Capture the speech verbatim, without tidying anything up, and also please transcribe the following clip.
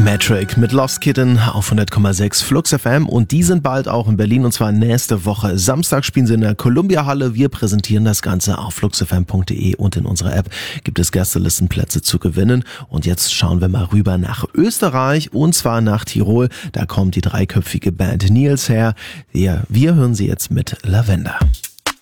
Metric mit Lost Kitten auf hundert Komma sechs Flux F M und die sind bald auch in Berlin und zwar nächste Woche. Samstag spielen sie in der Columbia Halle. Wir präsentieren das Ganze auf fluxfm punkt de und in unserer App gibt es Gästelistenplätze zu gewinnen. Und jetzt schauen wir mal rüber nach Österreich und zwar nach Tirol. Da kommt die dreiköpfige Band Nils her. Wir, wir hören sie jetzt mit Lavender.